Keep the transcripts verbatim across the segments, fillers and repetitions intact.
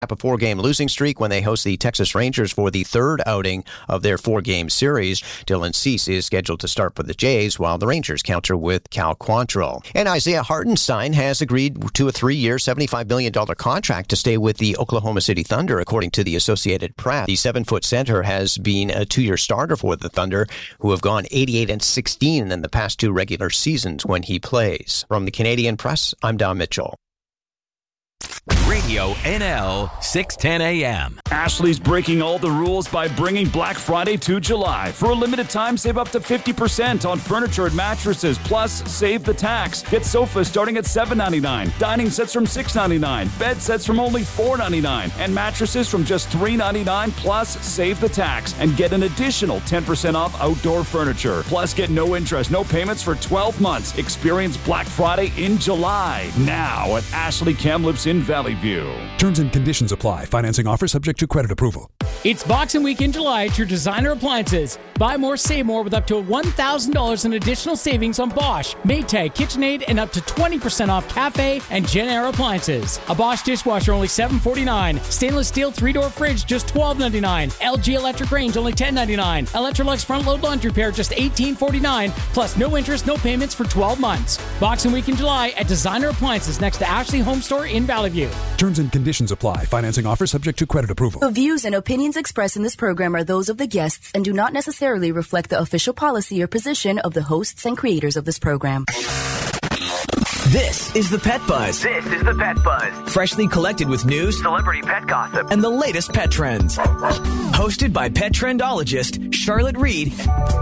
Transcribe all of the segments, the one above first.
A four-game losing streak when they host the Texas Rangers for the third outing of their four-game series. Dylan Cease is scheduled to start for the Jays, while the Rangers counter with Cal Quantrill. And Isaiah Hartenstein has agreed to a three-year, seventy-five million dollars contract to stay with the Oklahoma City Thunder, according to the Associated Press. The seven-foot center has been a two-year starter for the Thunder, who have gone eighty-eight and sixteen in the past two regular seasons when he plays. From the Canadian Press, I'm Don Mitchell. Radio N L, six ten a.m. Ashley's breaking all the rules by bringing Black Friday to July. For a limited time, save up to fifty percent on furniture and mattresses, plus save the tax. Get sofas starting at seven ninety-nine, dining sets from six ninety-nine, bed sets from only four ninety-nine, and mattresses from just three ninety-nine, plus save the tax and get an additional ten percent off outdoor furniture. Plus get no interest, no payments for twelve months. Experience Black Friday in July, now at Ashley Kamloops in Valley View. Terms and conditions apply. Financing offer subject to credit approval. It's Boxing Week in July at your Designer Appliances. Buy more, save more with up to one thousand dollars in additional savings on Bosch, Maytag, KitchenAid, and up to twenty percent off Cafe and Genair appliances. A Bosch dishwasher only seven forty-nine. Stainless steel three-door fridge just twelve ninety-nine. L G electric range only ten ninety-nine. Electrolux front-load laundry pair just eighteen forty-nine. Plus no interest, no payments for twelve months. Boxing Week in July at Designer Appliances next to Ashley Home Store in Valley View. Terms and conditions apply. Financing offer subject to credit approval. The views and opinions expressed in this program are those of the guests and do not necessarily reflect the official policy or position of the hosts and creators of this program. This is the Pet Buzz. This is the Pet Buzz. Freshly collected with news, celebrity pet gossip, and the latest pet trends. Hosted by pet trendologist Charlotte Reed.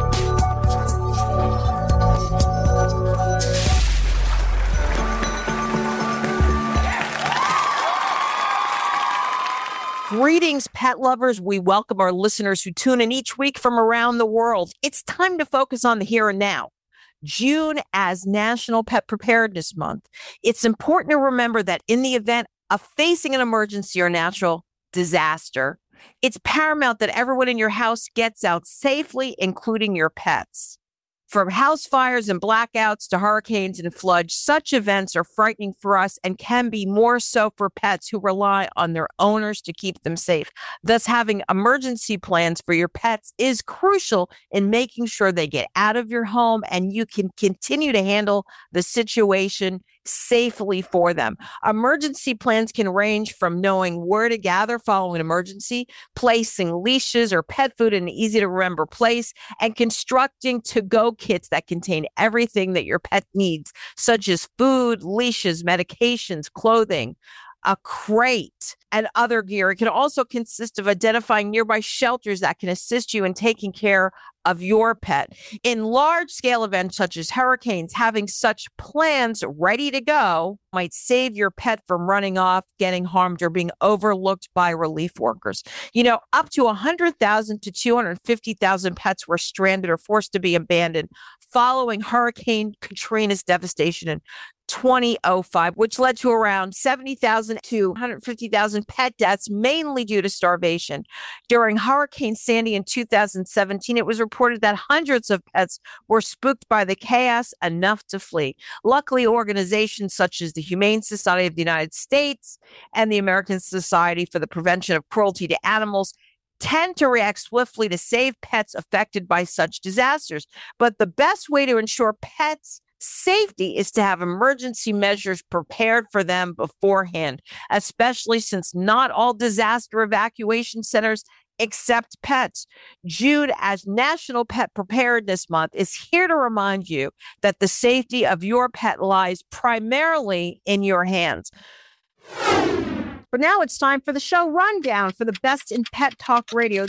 Greetings, pet lovers. We welcome our listeners who tune in each week from around the world. It's time to focus on the here and now. June as National Pet Preparedness Month. It's important to remember that in the event of facing an emergency or natural disaster, it's paramount that everyone in your house gets out safely, including your pets. From house fires and blackouts to hurricanes and floods, such events are frightening for us and can be more so for pets who rely on their owners to keep them safe. Thus, having emergency plans for your pets is crucial in making sure they get out of your home and you can continue to handle the situation safely for them. Emergency plans can range from knowing where to gather following an emergency, placing leashes or pet food in an easy to remember place, and constructing to-go kits that contain everything that your pet needs, such as food, leashes, medications, clothing, a crate, and other gear. It can also consist of identifying nearby shelters that can assist you in taking care of your pet. In large-scale events such as hurricanes, having such plans ready to go might save your pet from running off, getting harmed, or being overlooked by relief workers. You know, up to one hundred thousand to two hundred fifty thousand pets were stranded or forced to be abandoned following Hurricane Katrina's devastation in twenty oh five, which led to around seventy thousand to one hundred fifty thousand pet deaths, mainly due to starvation. During Hurricane Sandy in two thousand seventeen, it was reported that hundreds of pets were spooked by the chaos enough to flee. Luckily, organizations such as the Humane Society of the United States and the American Society for the Prevention of Cruelty to Animals tend to react swiftly to save pets affected by such disasters. But the best way to ensure pets' safety is to have emergency measures prepared for them beforehand, especially since not all disaster evacuation centers accept pets. June as National Pet Preparedness Month is here to remind you that the safety of your pet lies primarily in your hands. But now it's time for the show rundown for the best in pet talk radio.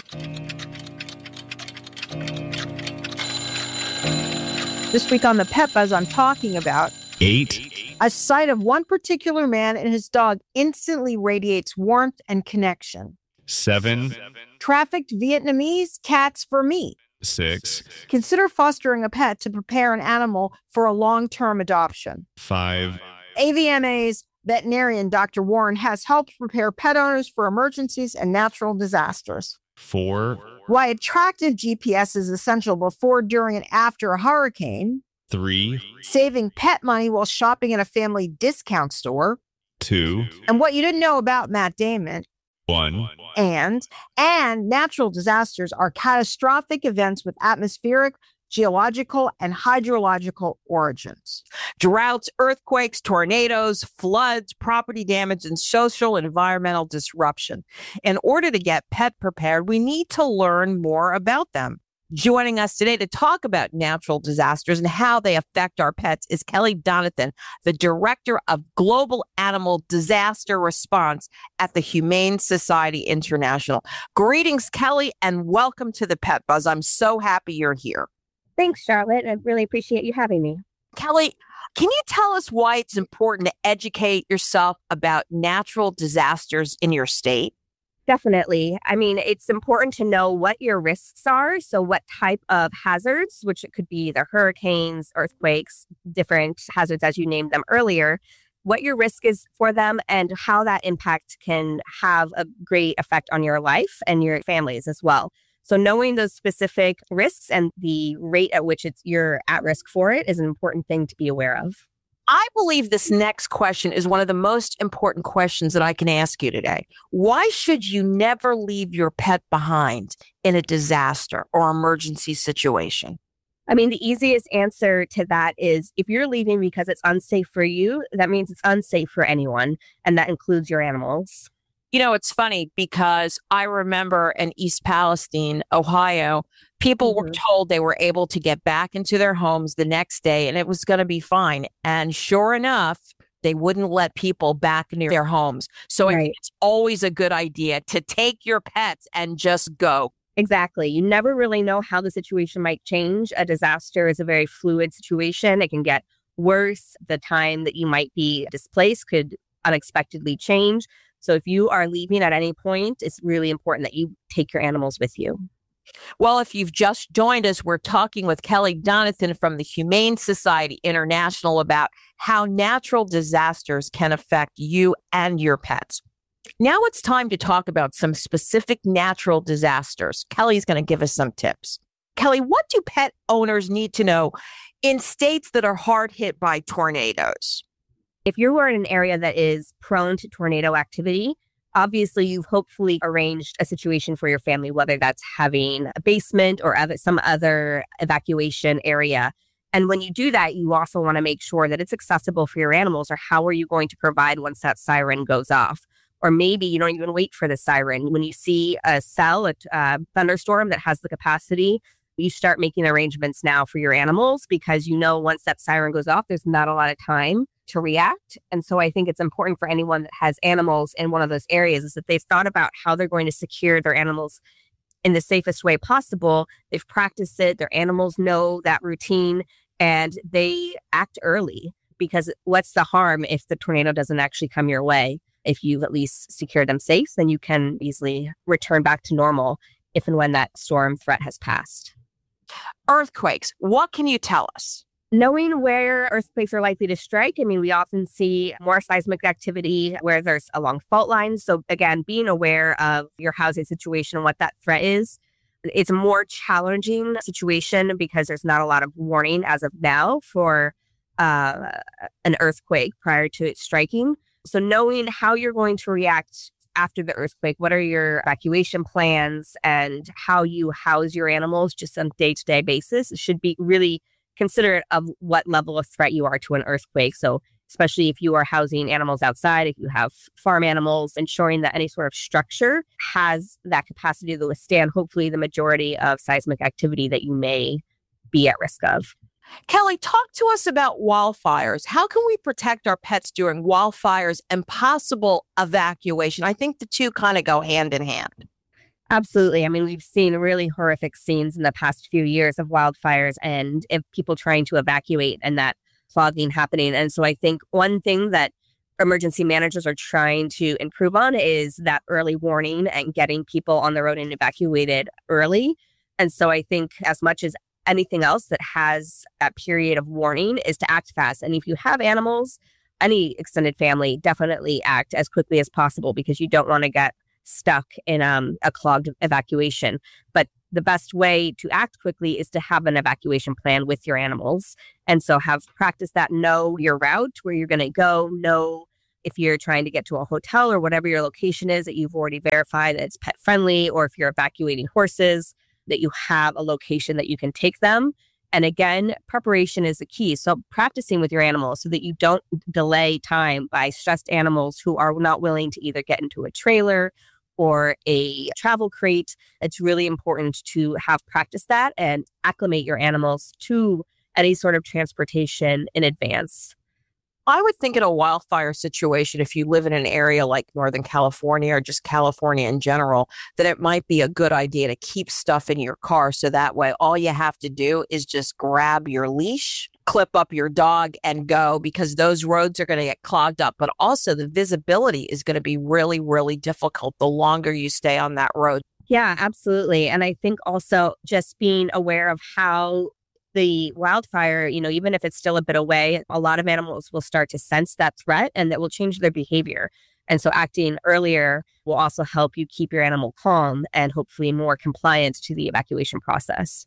This week on the Pet Buzz, I'm talking about Eight. A sight of one particular man and his dog instantly radiates warmth and connection. Seven. Trafficked Vietnamese cats for meat. Six. Consider fostering a pet to prepare an animal for a long-term adoption. Five. A V M A's veterinarian Doctor Warren has helped prepare pet owners for emergencies and natural disasters. Four. Why attractive G P S is essential before, during, and after a hurricane. Three. Saving pet money while shopping at a family discount store. Two. And what you didn't know about Matt Damon, one. And, and natural disasters are catastrophic events with atmospheric, geological, and hydrological origins. Droughts, earthquakes, tornadoes, floods, property damage, and social and environmental disruption. In order to get pet prepared, we need to learn more about them. Joining us today to talk about natural disasters and how they affect our pets is Kelly Donathan, the Director of Global Animal Disaster Response at the Humane Society International. Greetings, Kelly, and welcome to the Pet Buzz. I'm so happy you're here. Thanks, Charlotte. I really appreciate you having me. Kelly, can you tell us why it's important to educate yourself about natural disasters in your state? Definitely. I mean, it's important to know what your risks are. So what type of hazards, which it could be either hurricanes, earthquakes, different hazards as you named them earlier, what your risk is for them and how that impact can have a great effect on your life and your families as well. So knowing those specific risks and the rate at which it's you're at risk for it is an important thing to be aware of. I believe this next question is one of the most important questions that I can ask you today. Why should you never leave your pet behind in a disaster or emergency situation? I mean, the easiest answer to that is if you're leaving because it's unsafe for you, that means it's unsafe for anyone, and that includes your animals. You know, it's funny because I remember in East Palestine, Ohio, people mm-hmm. were told they were able to get back into their homes the next day and it was going to be fine. And sure enough, they wouldn't let people back into their homes. So right. I think it's always a good idea to take your pets and just go. Exactly. You never really know how the situation might change. A disaster is a very fluid situation. It can get worse. The time that you might be displaced could unexpectedly change. So if you are leaving at any point, it's really important that you take your animals with you. Well, if you've just joined us, we're talking with Kelly Donathan from the Humane Society International about how natural disasters can affect you and your pets. Now it's time to talk about some specific natural disasters. Kelly's going to give us some tips. Kelly, what do pet owners need to know in states that are hard hit by tornadoes? If you are in an area that is prone to tornado activity, obviously you've hopefully arranged a situation for your family, whether that's having a basement or other, some other evacuation area. And when you do that, you also want to make sure that it's accessible for your animals, or how are you going to provide once that siren goes off? Or maybe you don't even wait for the siren. When you see a cell, a uh, thunderstorm that has the capacity, you start making arrangements now for your animals because you know once that siren goes off, there's not a lot of time to react. And so I think it's important for anyone that has animals in one of those areas is that they've thought about how they're going to secure their animals in the safest way possible. They've practiced it. Their animals know that routine and they act early, because what's the harm if the tornado doesn't actually come your way? If you've at least secured them safe, then you can easily return back to normal if and when that storm threat has passed. Earthquakes. What can you tell us? Knowing where earthquakes are likely to strike, I mean, we often see more seismic activity where there's along fault lines. So again, being aware of your housing situation and what that threat is. It's a more challenging situation because there's not a lot of warning as of now for uh, an earthquake prior to it striking. So knowing how you're going to react after the earthquake, what are your evacuation plans and how you house your animals just on a day-to-day basis should be really considerate of what level of threat you are to an earthquake. So especially if you are housing animals outside, if you have farm animals, ensuring that any sort of structure has that capacity to withstand hopefully the majority of seismic activity that you may be at risk of. Kelly, talk to us about wildfires. How can we protect our pets during wildfires and possible evacuation? I think the two kind of go hand in hand. Absolutely. I mean, we've seen really horrific scenes in the past few years of wildfires and if people trying to evacuate and that clogging happening. And so I think one thing that emergency managers are trying to improve on is that early warning and getting people on the road and evacuated early. And so I think as much as anything else that has that period of warning is to act fast. And if you have animals, any extended family, definitely act as quickly as possible because you don't want to get stuck in um, a clogged evacuation. But the best way to act quickly is to have an evacuation plan with your animals. And so have practice that, know your route, where you're going to go, know if you're trying to get to a hotel or whatever your location is, that you've already verified that it's pet friendly, or if you're evacuating horses, that you have a location that you can take them. And again, preparation is the key. So practicing with your animals so that you don't delay time by stressed animals who are not willing to either get into a trailer or a travel crate. It's really important to have practiced that and acclimate your animals to any sort of transportation in advance. I would think in a wildfire situation, if you live in an area like Northern California or just California in general, that it might be a good idea to keep stuff in your car. So that way, all you have to do is just grab your leash, clip up your dog and go, because those roads are going to get clogged up. But also the visibility is going to be really, really difficult the longer you stay on that road. Yeah, absolutely. And I think also just being aware of how the wildfire, you know, even if it's still a bit away, a lot of animals will start to sense that threat and that will change their behavior. And so acting earlier will also help you keep your animal calm and hopefully more compliant to the evacuation process.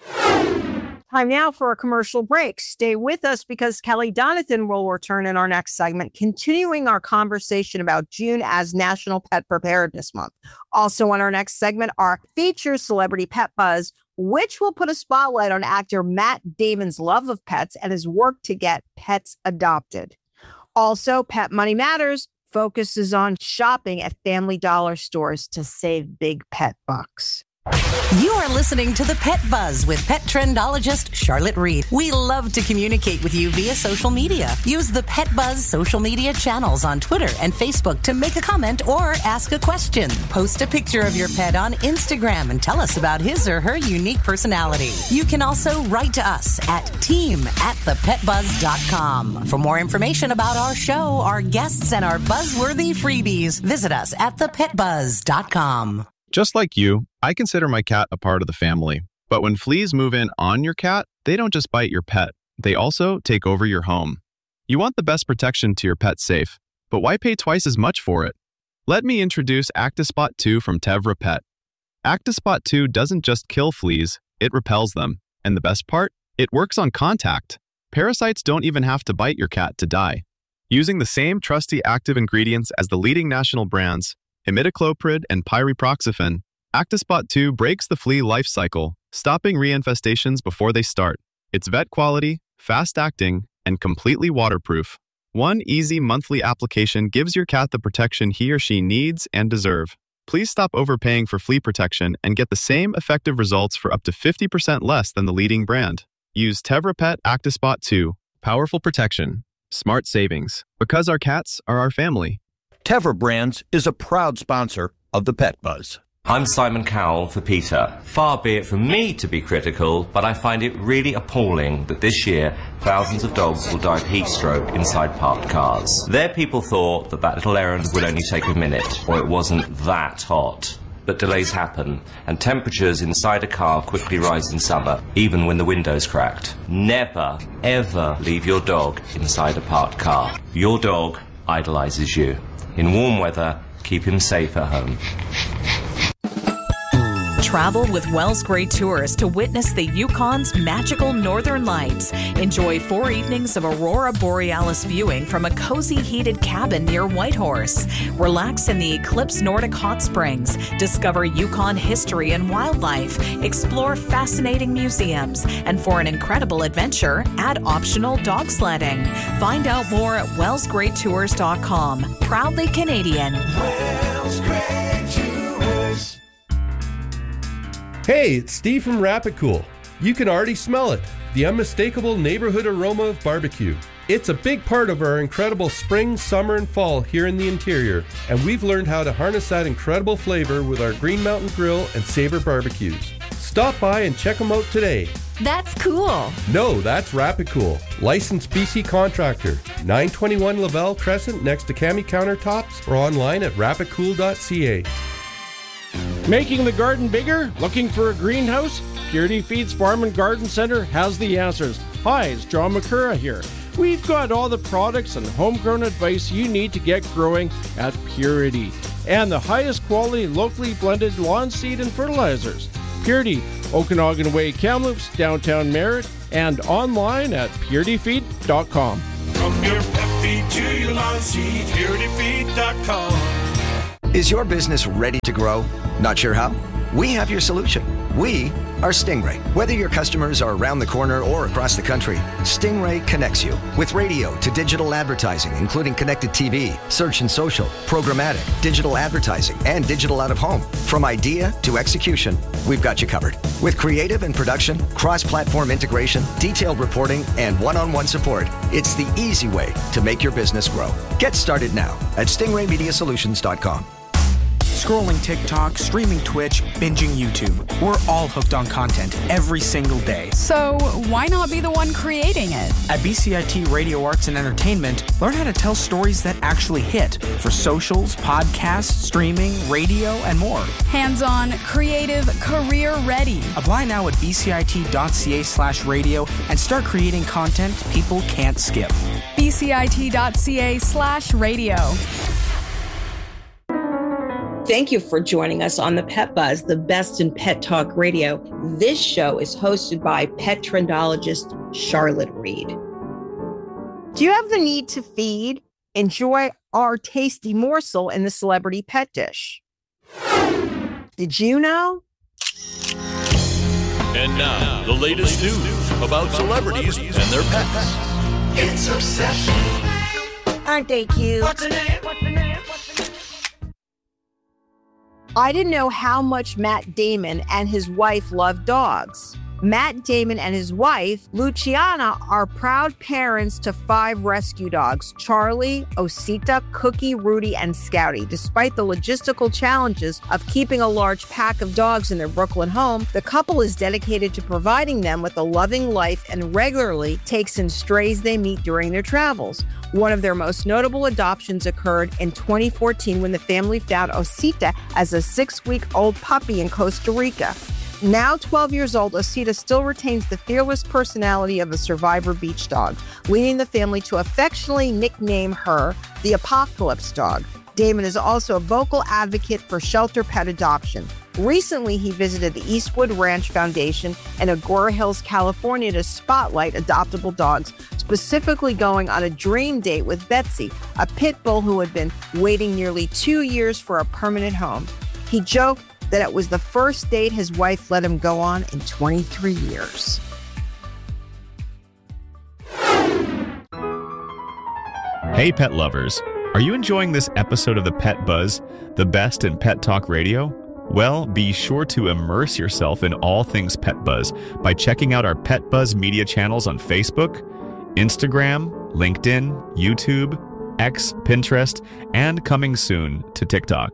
Time now for a commercial break. Stay with us because Kelly Donathan will return in our next segment, continuing our conversation about June as National Pet Preparedness Month. Also on our next segment, our feature Celebrity Pet Buzz, which will put a spotlight on actor Matt Damon's love of pets and his work to get pets adopted. Also, Pet Money Matters focuses on shopping at Family Dollar stores to save big pet bucks. You are listening to The Pet Buzz with pet trendologist Charlotte Reed. We love to communicate with you via social media. Use the Pet Buzz social media channels on Twitter and Facebook to make a comment or ask a question. Post a picture of your pet on Instagram and tell us about his or her unique personality. You can also write to us at team at the pet buzz dot com. For more information about our show, our guests, and our buzzworthy freebies, visit us at the pet buzz dot com. Just like you, I consider my cat a part of the family. But when fleas move in on your cat, they don't just bite your pet. They also take over your home. You want the best protection to your pet's safe, but why pay twice as much for it? Let me introduce Actispot two from Tevra Pet. Actispot two doesn't just kill fleas, it repels them. And the best part? It works on contact. Parasites don't even have to bite your cat to die. Using the same trusty active ingredients as the leading national brands, imidacloprid and pyriproxyfen, Actispot two breaks the flea life cycle, stopping reinfestations before they start. It's vet quality, fast-acting, and completely waterproof. One easy monthly application gives your cat the protection he or she needs and deserve. Please stop overpaying for flea protection and get the same effective results for up to fifty percent less than the leading brand. Use Tevra Pet Actispot two. Powerful protection. Smart savings. Because our cats are our family. Tevra Brands is a proud sponsor of the Pet Buzz. I'm Simon Cowell for PETA. Far be it from me to be critical, but I find it really appalling that this year thousands of dogs will die of heat stroke inside parked cars. Their people thought that that little errand would only take a minute, or it wasn't that hot. But delays happen, and temperatures inside a car quickly rise in summer, even when the window's cracked. Never, ever leave your dog inside a parked car. Your dog idolizes you. In warm weather, keep him safe at home. Travel with Wells Gray Tours to witness the Yukon's magical northern lights. Enjoy four evenings of aurora borealis viewing from a cozy heated cabin near Whitehorse. Relax in the Eclipse Nordic Hot Springs. Discover Yukon history and wildlife. Explore fascinating museums. And for an incredible adventure, add optional dog sledding. Find out more at wells gray tours dot com. Proudly Canadian. Wells Gray Tours. Hey, it's Steve from Rapid Cool. You can already smell it, the unmistakable neighborhood aroma of barbecue. It's a big part of our incredible spring, summer, and fall here in the interior, and we've learned how to harness that incredible flavor with our Green Mountain Grill and Sabre barbecues. Stop by and check them out today. That's cool. No, that's Rapid Cool. Licensed B C contractor. nine twenty-one Lavelle Crescent next to Cami Countertops or online at rapid cool dot c a. Making the garden bigger? Looking for a greenhouse? Purity Feeds Farm and Garden Center has the answers. Hi, it's John McCurra here. We've got all the products and homegrown advice you need to get growing at Purity. And the highest quality locally blended lawn seed and fertilizers. Purity, Okanagan Way, Kamloops, downtown Merritt, and online at purity feed dot com. From your puppy to your lawn, security feed dot com. Is your business ready to grow? Not sure how? We have your solution. We are Stingray. Whether your customers are around the corner or across the country, Stingray connects you with radio to digital advertising, including connected T V, search and social, programmatic, digital advertising, and digital out of home. From idea to execution, we've got you covered. With creative and production, cross-platform integration, detailed reporting, and one-on-one support, it's the easy way to make your business grow. Get started now at stingray media solutions dot com. Scrolling TikTok, streaming Twitch, binging YouTube. We're all hooked on content every single day. So why not be the one creating it? At B C I T Radio Arts and Entertainment, learn how to tell stories that actually hit for socials, podcasts, streaming, radio, and more. Hands-on, creative, career-ready. Apply now at bcit.ca slash radio and start creating content people can't skip. bcit.ca slash radio. Thank you for joining us on the Pet Buzz, the best in pet talk radio. This show is hosted by pet trendologist Charlotte Reed. Do you have the need to feed? Enjoy our tasty morsel in the celebrity pet dish. Did you know? And now, the latest news about celebrities and their pets. It's Obsession. Aren't they cute? What's the name? What's the name? What's the name? I didn't know how much Matt Damon and his wife love dogs. Matt Damon and his wife, Luciana, are proud parents to five rescue dogs, Charlie, Osita, Cookie, Rudy, and Scouty. Despite the logistical challenges of keeping a large pack of dogs in their Brooklyn home, the couple is dedicated to providing them with a loving life and regularly takes in strays they meet during their travels. One of their most notable adoptions occurred in twenty fourteen when the family found Osita as a six-week-old puppy in Costa Rica. Now twelve years old, Osita still retains the fearless personality of a survivor beach dog, leading the family to affectionately nickname her the Apocalypse Dog. Damon is also a vocal advocate for shelter pet adoption. Recently, he visited the Eastwood Ranch Foundation in Agoura Hills, California to spotlight adoptable dogs, specifically going on a dream date with Betsy, a pit bull who had been waiting nearly two years for a permanent home. He joked that it was the first date his wife let him go on in twenty-three years. Hey, pet lovers. Are you enjoying this episode of the Pet Buzz, the best in pet talk radio? Well, be sure to immerse yourself in all things Pet Buzz by checking out our Pet Buzz media channels on Facebook, Instagram, LinkedIn, YouTube, X, Pinterest, and coming soon to TikTok.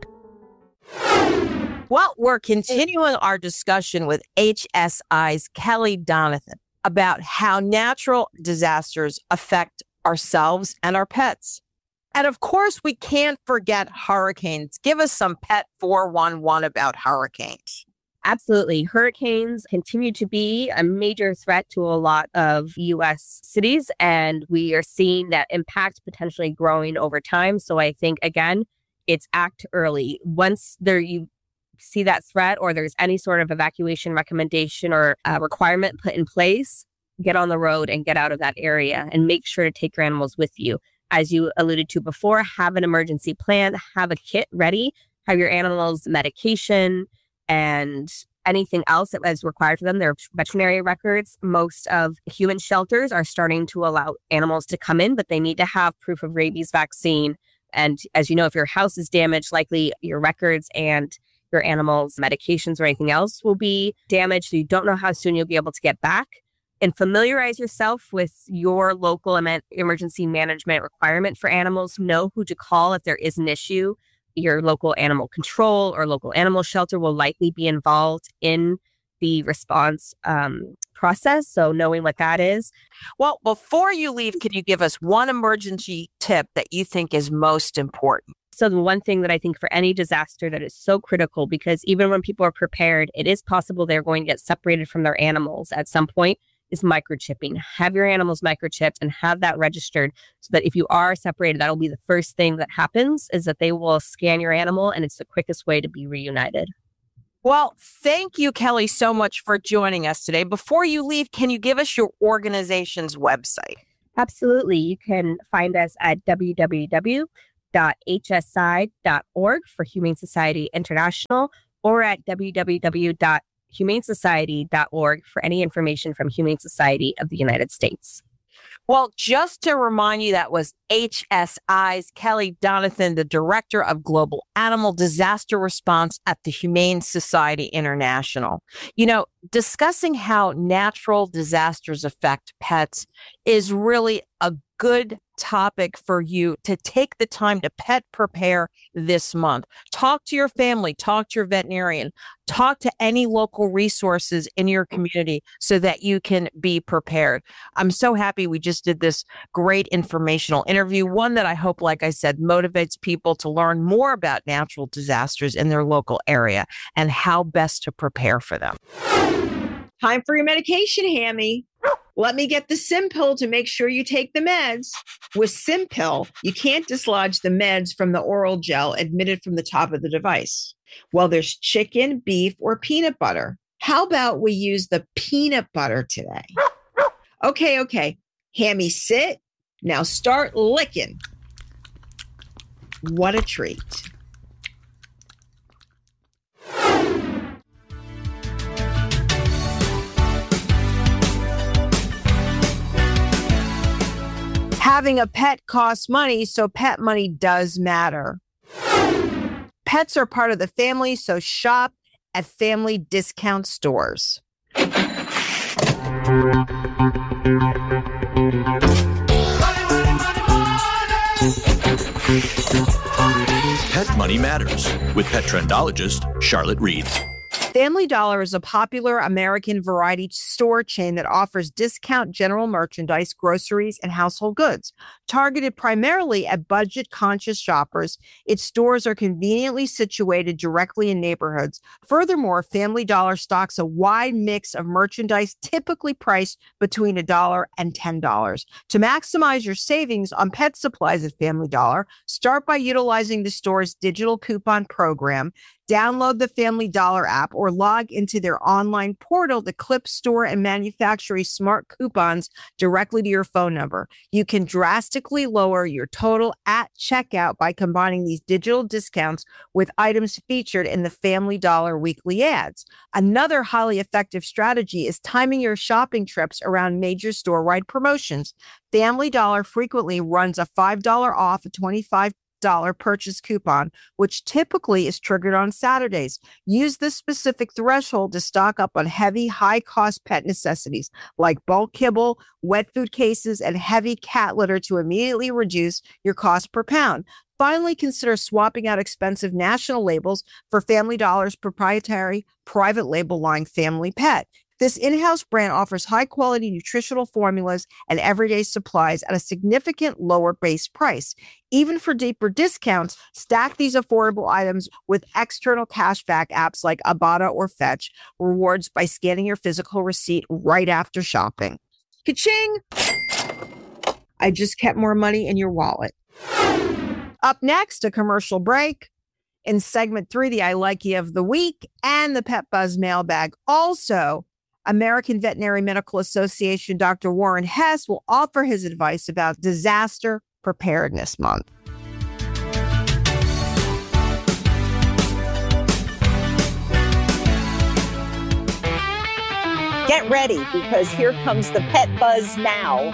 Well, we're continuing our discussion with H S I's Kelly Donathan about how natural disasters affect ourselves and our pets. And of course, we can't forget hurricanes. Give us some Pet four one one about hurricanes. Absolutely. Hurricanes continue to be a major threat to a lot of U S cities, and we are seeing that impact potentially growing over time. So I think, again, it's act early. Once there you see that threat or there's any sort of evacuation recommendation or uh, requirement put in place, get on the road and get out of that area and make sure to take your animals with you. As you alluded to before, have an emergency plan, have a kit ready, have your animals medication and anything else that is required for them. Their veterinary records. Most of human shelters are starting to allow animals to come in, but they need to have proof of rabies vaccine. And as you know, if your house is damaged, likely your records and your animals' medications or anything else will be damaged. So you don't know how soon you'll be able to get back. And familiarize yourself with your local em- emergency management requirement for animals. Know who to call if there is an issue. Your local animal control or local animal shelter will likely be involved in the response um, process. So knowing what that is. Well, before you leave, can you give us one emergency tip that you think is most important? So the one thing that I think for any disaster that is so critical, because even when people are prepared, it is possible they're going to get separated from their animals at some point, is microchipping. Have your animals microchipped and have that registered so that if you are separated, that'll be the first thing that happens, is that they will scan your animal, and it's the quickest way to be reunited. Well, thank you, Kelly, so much for joining us today. Before you leave, can you give us your organization's website? Absolutely. You can find us at w w w dot h s i dot org for Humane Society International or at w w w dot humane society dot org for any information from Humane Society of the United States. Well, just to remind you, that was H S I's Kelly Donathan, the Director of Global Animal Disaster Response at the Humane Society International. You know, discussing how natural disasters affect pets is really a good topic for you to take the time to pet prepare this month. Talk to your family, talk to your veterinarian, talk to any local resources in your community so that you can be prepared. I'm so happy we just did this great informational interview, one that I hope, like I said, motivates people to learn more about natural disasters in their local area and how best to prepare for them. Time for your medication, Hammy. Let me get the Simpill to make sure you take the meds. With Simpill, you can't dislodge the meds from the oral gel admitted from the top of the device. Well, there's chicken, beef, or peanut butter. How about we use the peanut butter today? Okay, okay. Hammy, sit. Now start licking. What a treat. Having a pet costs money, so pet money does matter. Pets are part of the family, so shop at family discount stores. Pet Money Matters with pet trendologist Charlotte Reed. Family Dollar is a popular American variety store chain that offers discount general merchandise, groceries, and household goods. Targeted primarily at budget-conscious shoppers, its stores are conveniently situated directly in neighborhoods. Furthermore, Family Dollar stocks a wide mix of merchandise typically priced between a dollar and ten dollars. To maximize your savings on pet supplies at Family Dollar, start by utilizing the store's digital coupon program. Download the Family Dollar app or log into their online portal to clip, store, and manufacture smart coupons directly to your phone number. You can drastically lower your total at checkout by combining these digital discounts with items featured in the Family Dollar weekly ads. Another highly effective strategy is timing your shopping trips around major store-wide promotions. Family Dollar frequently runs a five dollars off a twenty-five dollars purchase coupon, which typically is triggered on Saturdays. Use this specific threshold to stock up on heavy, high-cost pet necessities like bulk kibble, wet food cases, and heavy cat litter to immediately reduce your cost per pound. Finally, consider swapping out expensive national labels for Family Dollar's proprietary private label line Family Pet. This in-house brand offers high-quality nutritional formulas and everyday supplies at a significant lower base price. Even for deeper discounts, stack these affordable items with external cashback apps like Ibotta or Fetch rewards by scanning your physical receipt right after shopping. Ka-ching! I just kept more money in your wallet. Up next, a commercial break. In segment three, the I Like You of the week and the Pet Buzz mailbag. Also, American Veterinary Medical Association Doctor Warren Hess will offer his advice about Disaster Preparedness Month. Get ready, because here comes the Pet Buzz now.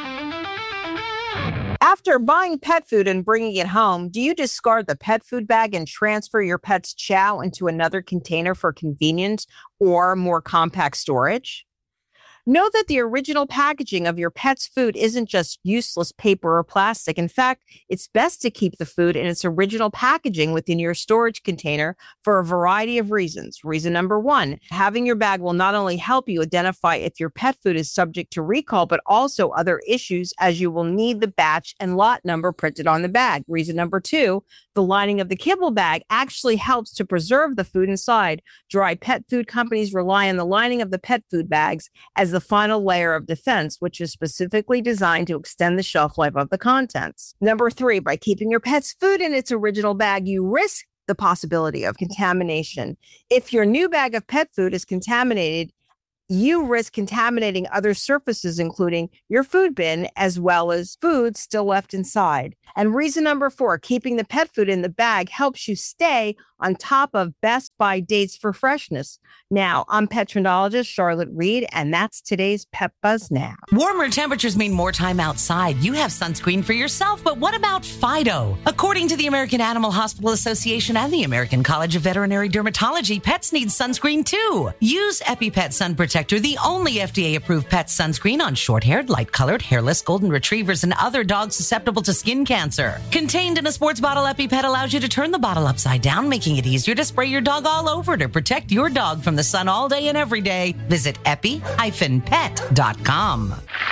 After buying pet food and bringing it home, do you discard the pet food bag and transfer your pet's chow into another container for convenience or more compact storage? Know that the original packaging of your pet's food isn't just useless paper or plastic. In fact, it's best to keep the food in its original packaging within your storage container for a variety of reasons. Reason number one, having your bag will not only help you identify if your pet food is subject to recall, but also other issues, as you will need the batch and lot number printed on the bag. Reason number two, the lining of the kibble bag actually helps to preserve the food inside. Dry pet food companies rely on the lining of the pet food bags as the final layer of defense, which is specifically designed to extend the shelf life of the contents. Number three, by keeping your pet's food in its original bag, you risk the possibility of contamination. If your new bag of pet food is contaminated, you risk contaminating other surfaces, including your food bin, as well as food still left inside. And reason number four, keeping the pet food in the bag helps you stay on top of best by dates for freshness. Now, I'm pet trendologist Charlotte Reed, and that's today's Pet Buzz Now. Warmer temperatures mean more time outside. You have sunscreen for yourself, but what about Fido? According to the American Animal Hospital Association and the American College of Veterinary Dermatology, pets need sunscreen too. Use EpiPet Sun Protector, the only F D A-approved pet sunscreen on short-haired, light-colored, hairless golden retrievers and other dogs susceptible to skin cancer. Contained in a sports bottle, EpiPet allows you to turn the bottle upside down, making it easier to spray your dog all over to protect your dog from the sun all day and every day. Visit epi dash pet dot com.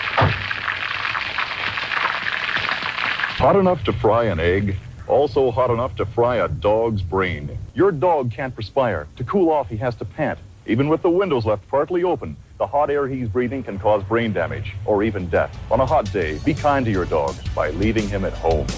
Hot enough to fry an egg, also hot enough to fry a dog's brain. Your dog can't perspire. To cool off, he has to pant. Even with the windows left partly open, the hot air he's breathing can cause brain damage or even death. On a hot day, be kind to your dog by leaving him at home.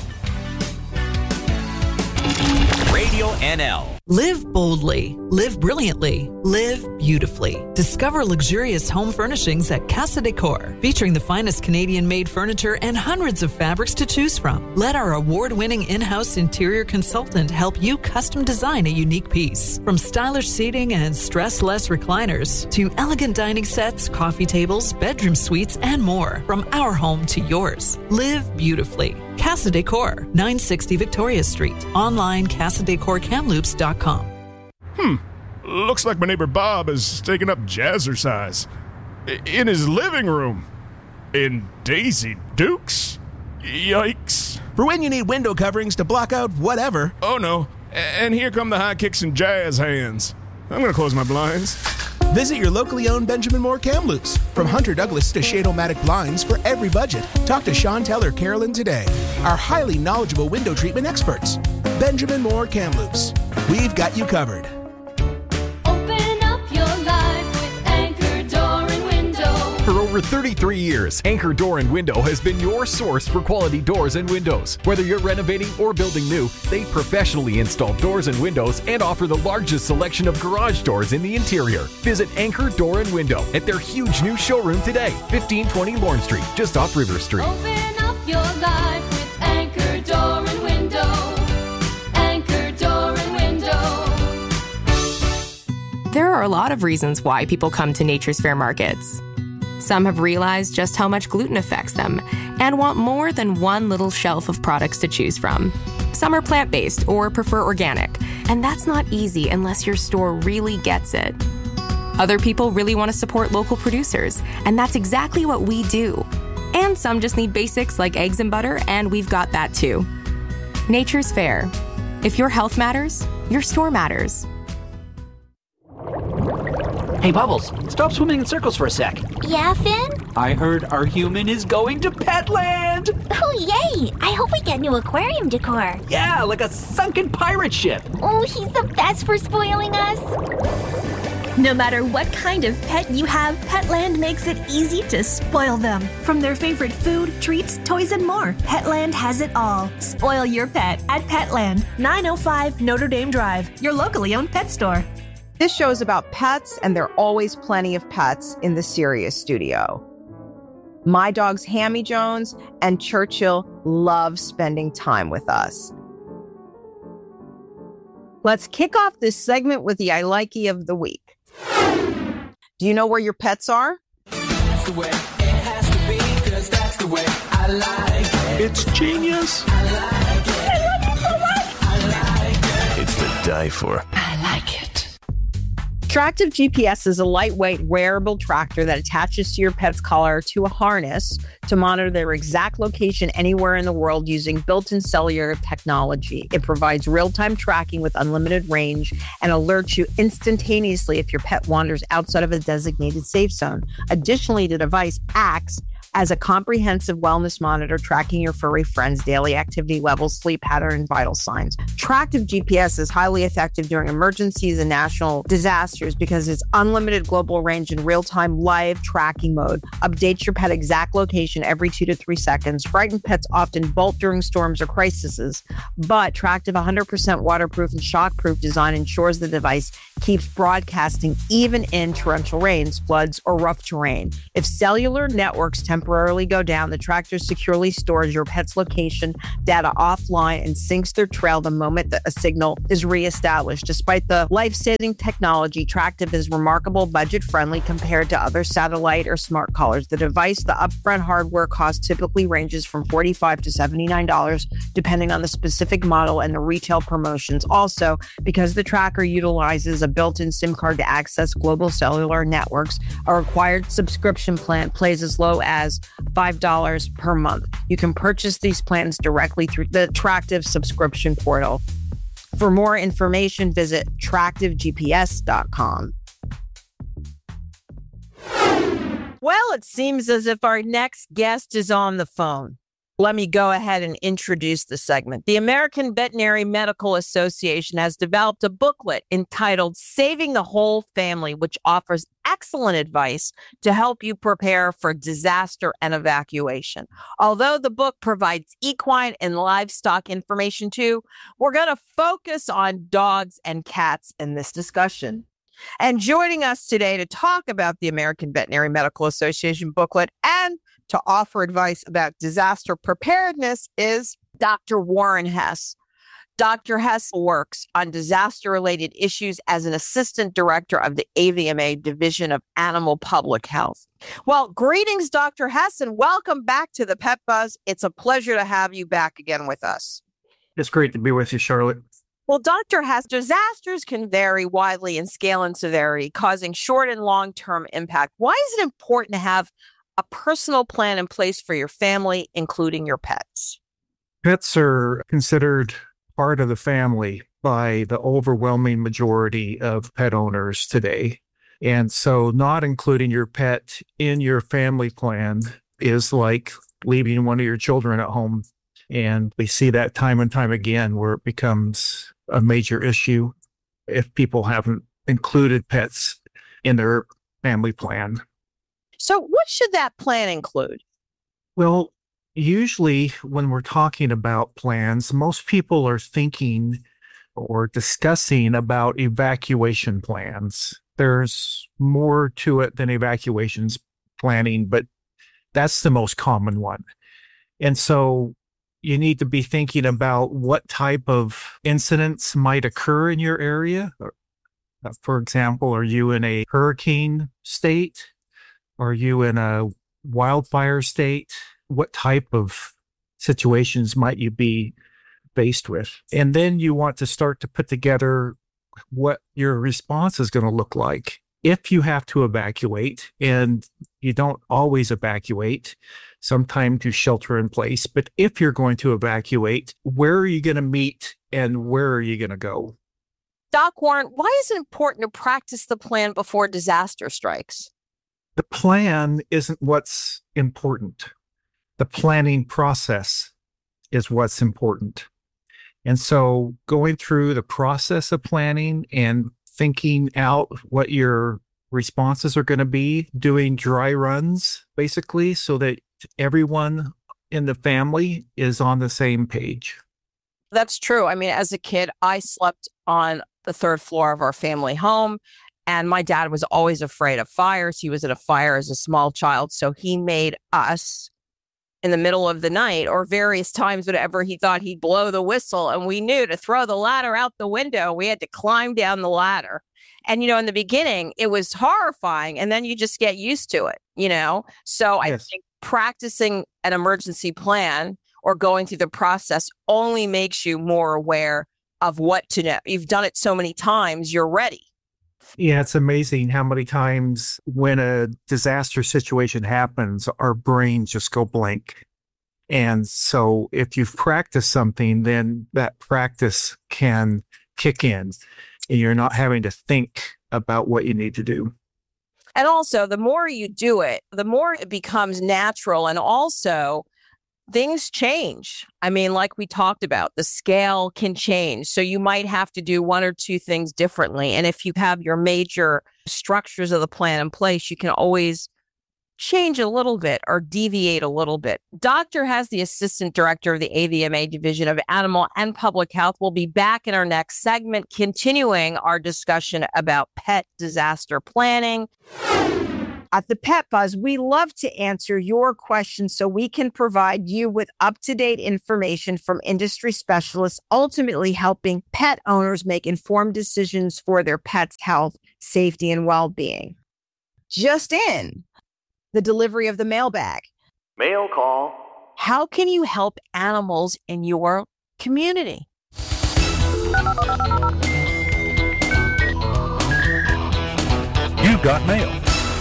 Radio N L. Live boldly, live brilliantly, live beautifully. Discover luxurious home furnishings at Casa Decor, featuring the finest Canadian-made furniture and hundreds of fabrics to choose from. Let our award-winning in-house interior consultant help you custom design a unique piece. From stylish seating and stress-less recliners to elegant dining sets, coffee tables, bedroom suites, and more. From our home to yours. Live beautifully. Casa Decor, nine sixty Victoria Street. Online, casa decor kamloops dot com. Hmm. Looks like my neighbor Bob is taking up jazzercise. In his living room. In Daisy Dukes? Yikes. For when you need window coverings to block out whatever. Oh no. And here come the high kicks and jazz hands. I'm gonna close my blinds. Visit your locally owned Benjamin Moore Kamloops. From Hunter Douglas to Shade-O-Matic blinds for every budget. Talk to Chantel or Carolyn today. Our highly knowledgeable window treatment experts. Benjamin Moore Kamloops. We've got you covered. Open up your life with Anchor Door and Window. For over thirty-three years, Anchor Door and Window has been your source for quality doors and windows. Whether you're renovating or building new, they professionally install doors and windows and offer the largest selection of garage doors in the interior. Visit Anchor Door and Window at their huge new showroom today, fifteen twenty Lorne Street, just off River Street. Open up your life with Anchor Door and Window. Anchor Door and Window. There are a lot of reasons why people come to Nature's Fair markets. Some have realized just how much gluten affects them and want more than one little shelf of products to choose from. Some are plant-based or prefer organic, and that's not easy unless your store really gets it. Other people really want to support local producers, and that's exactly what we do. And some just need basics like eggs and butter, and we've got that too. Nature's Fair. If your health matters, your store matters. Hey, Bubbles, stop swimming in circles for a sec. Yeah, Finn? I heard our human is going to Petland! Oh, yay! I hope we get new aquarium decor. Yeah, like a sunken pirate ship. Oh, he's the best for spoiling us. No matter what kind of pet you have, Petland makes it easy to spoil them. From their favorite food, treats, toys, and more, Petland has it all. Spoil your pet at Petland, nine oh five Notre Dame Drive, your locally owned pet store. This show is about pets, and there are always plenty of pets in the Sirius studio. My dogs Hammy Jones and Churchill love spending time with us. Let's kick off this segment with the I Likey of the week. Do you know where your pets are? That's the way it has to be, 'cause that's the way I like it. It's genius. I like it. I love it so much. I like it. It's to die for. I like it. Tractive G P S is a lightweight wearable tractor that attaches to your pet's collar to a harness to monitor their exact location anywhere in the world using built-in cellular technology. It provides real-time tracking with unlimited range and alerts you instantaneously if your pet wanders outside of a designated safe zone. Additionally, the device acts as a comprehensive wellness monitor tracking your furry friends' daily activity levels, sleep pattern, and vital signs. Tractive G P S is highly effective during emergencies and national disasters because its unlimited global range and real-time live tracking mode updates your pet exact location every two to three seconds. Frightened pets often bolt during storms or crises, but Tractive one hundred percent waterproof and shockproof design ensures the device keeps broadcasting even in torrential rains, floods, or rough terrain. If cellular networks temporarily go down, the Tractor securely stores your pet's location data offline and syncs their trail the moment that a signal is reestablished. Despite the life-saving technology, Tractive is remarkable budget-friendly compared to other satellite or smart collars. The device, the upfront hardware cost typically ranges from forty-five dollars to seventy-nine dollars, depending on the specific model and the retail promotions. Also, because the tracker utilizes a built-in SIM card to access global cellular networks, a required subscription plan plays as low as five dollars per month. You can purchase these plans directly through the Tractive subscription portal. For more information, visit tractive G P S dot com. Well, it seems as if our next guest is on the phone. Let me go ahead and introduce the segment. The American Veterinary Medical Association has developed a booklet entitled Saving the Whole Family, which offers excellent advice to help you prepare for disaster and evacuation. Although the book provides equine and livestock information too, we're going to focus on dogs and cats in this discussion. And joining us today to talk about the American Veterinary Medical Association booklet and to offer advice about disaster preparedness is Doctor Warren Hess. Doctor Hess works on disaster-related issues as an assistant director of the A V M A Division of Animal Public Health. Well, greetings, Doctor Hess, and welcome back to the Pet Buzz. It's a pleasure to have you back again with us. It's great to be with you, Charlotte. Well, Doctor Hess, disasters can vary widely in scale and severity, causing short and long-term impact. Why is it important to have a personal plan in place for your family, including your pets? Pets are considered part of the family by the overwhelming majority of pet owners today. And so not including your pet in your family plan is like leaving one of your children at home. And we see that time and time again where it becomes a major issue if people haven't included pets in their family plan. So what should that plan include? Well, usually when we're talking about plans, most people are thinking or discussing about evacuation plans. There's more to it than evacuations planning, but that's the most common one. And so you need to be thinking about what type of incidents might occur in your area. For example, are you in a hurricane state? Are you in a wildfire state? What type of situations might you be faced with? And then you want to start to put together what your response is going to look like. If you have to evacuate, and you don't always evacuate, sometimes you shelter in place, but if you're going to evacuate, where are you going to meet and where are you going to go? Doc Warren, why is it important to practice the plan before disaster strikes? The plan isn't what's important. The planning process is what's important. And so going through the process of planning and thinking out what your responses are going to be, doing dry runs, basically, so that everyone in the family is on the same page. That's true. I mean, as a kid, I slept on the third floor of our family home, and my dad was always afraid of fires. He was in a fire as a small child, so he made us in the middle of the night or various times, whatever, he thought he'd blow the whistle, and we knew to throw the ladder out the window. We had to climb down the ladder. And, you know, in the beginning, it was horrifying, and then you just get used to it, you know? So yes. I think practicing an emergency plan or going through the process only makes you more aware of what to know. You've done it so many times, you're ready. Yeah, it's amazing how many times when a disaster situation happens, our brains just go blank. And so if you've practiced something, then that practice can kick in and you're not having to think about what you need to do. And also, the more you do it, the more it becomes natural. And also, things change. I mean, like we talked about, the scale can change. So you might have to do one or two things differently. And if you have your major structures of the plan in place, you can always change a little bit or deviate a little bit. Doctor Has, the assistant director of the A V M A Division of Animal and Public Health, will be back in our next segment, continuing our discussion about pet disaster planning. At the Pet Buzz, we love to answer your questions so we can provide you with up-to-date information from industry specialists, ultimately helping pet owners make informed decisions for their pet's health, safety, and well-being. Just in, the delivery of the mailbag. Mail call. How can you help animals in your community? You've got mail.